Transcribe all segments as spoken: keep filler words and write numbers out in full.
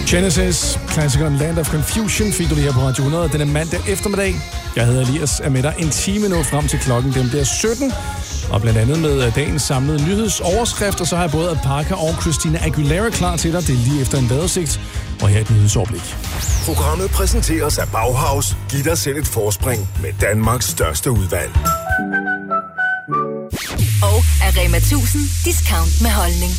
Genesis, klassikeren Land of Confusion, fik du lige her på Radio hundrede denne mandag eftermiddag. Jeg hedder Elias, er med dig en time nu frem til klokken, den bliver sytten. Og blandt andet med dagens samlede nyhedsoverskrifter, så har jeg både Parker og Christina Aguilera klar til dig. Det er lige efter en vejrudsigt, og her er et nyhedsoverblik. Programmet præsenteres af Bauhaus. Giv dig selv et forspring med Danmarks største udvalg. Og af Rema tusind discount med holdning.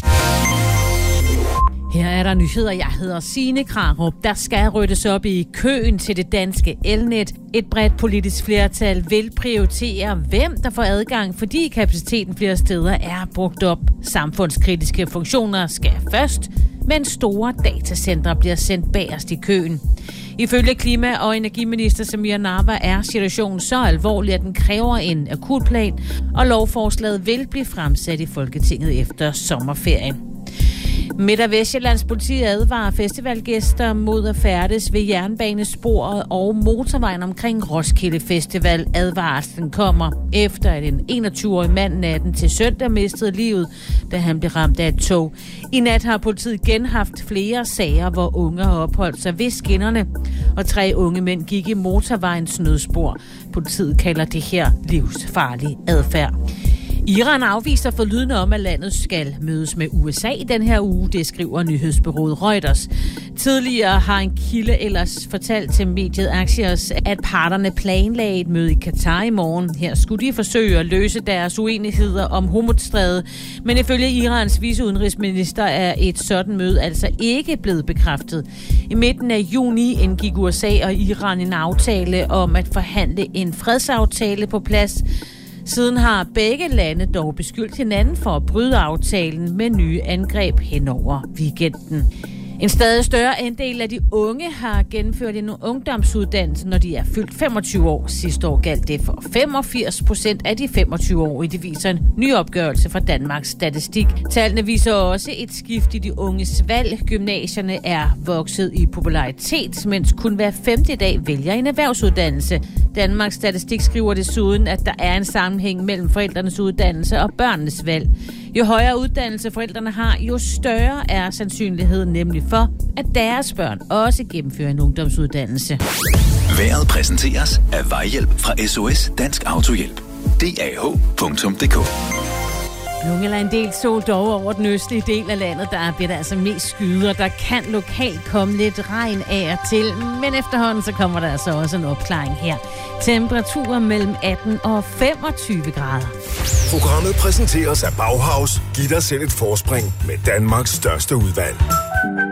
Her er der nyheder. Jeg hedder Signe Krarup. Der skal ryddes op i køen til det danske elnet. Et bredt politisk flertal vil prioritere, hvem der får adgang, fordi kapaciteten flere steder er brugt op. Samfundskritiske funktioner skal først, men store datacentre bliver sendt bagerst i køen. Ifølge klima- og energiminister Samir Nawa er situationen så alvorlig, at den kræver en akutplan, og lovforslaget vil blive fremsat i Folketinget efter sommerferien. Midt- og Vestjyllands politi advarer festivalgæster mod at færdes ved jernbanesporet og motorvejen omkring Roskilde Festival. Advarslen kommer efter, at en enogtyve-årig mand natten til søndag mistede livet, da han blev ramt af et tog. I nat har politiet igen haft flere sager, hvor unge har opholdt sig ved skinnerne, og tre unge mænd gik i motorvejens nødspor. Politiet kalder det her livsfarlig adfærd. Iran afviser forlydende om, at landet skal mødes med U S A i den her uge, det skriver nyhedsbureauet Reuters. Tidligere har en kilde ellers fortalt til mediet Axios, at parterne planlagde et møde i Katar i morgen. Her skulle de forsøge at løse deres uenigheder om Hormuzstrædet, men ifølge Irans viceudenrigsminister er et sådan møde altså ikke blevet bekræftet. I midten af juni indgik U S A og Iran en aftale om at forhandle en fredsaftale på plads. Siden har begge lande dog beskyldt hinanden for at bryde aftalen med nye angreb hen over weekenden. En stadig større andel af de unge har gennemført en ungdomsuddannelse, når de er fyldt femogtyve år. Sidste år galt det for femogfirs procent af de femogtyve-årige. Det viser en ny opgørelse fra Danmarks Statistik. Tallene viser også et skift i de unges valg. Gymnasierne er vokset i popularitet, mens kun hver femte dag vælger en erhvervsuddannelse. Danmarks Statistik skriver desuden, at der er en sammenhæng mellem forældrenes uddannelse og børnenes valg. Jo højere uddannelse forældrene har, jo større er sandsynligheden nemlig for, at deres børn også gennemfører en ungdomsuddannelse. Vejret præsenteres af Vejhjælp fra S O S Dansk Autohjælp. D A H punktum d k. Nogle eller en del sol dog over den østlige del af landet, der bliver der altså mest skyder. Der kan lokalt komme lidt regn af og til, men efterhånden så kommer der altså også en opklaring her. Temperaturer mellem atten og femogtyve grader. Programmet præsenteres af Bauhaus. Giv dig selv et forspring med Danmarks største udvalg.